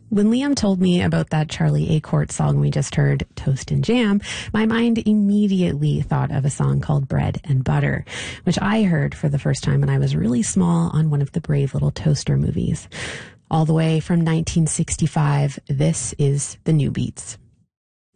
When Liam told me about that Charlie Acortt song we just heard, Toast and Jam, my mind immediately thought of a song called Bread and Butter, which I heard for the first time when I was really small on one of the Brave Little Toaster movies. All the way from 1965, this is the New Beats.